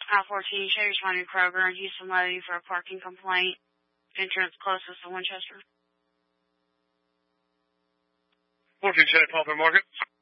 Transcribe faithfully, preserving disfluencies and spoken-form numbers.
I fourteen, Chevy twenty Kroger in Houston Lodi for a parking complaint. Entrance closest to Winchester. fourteen Chevy Pulper Market.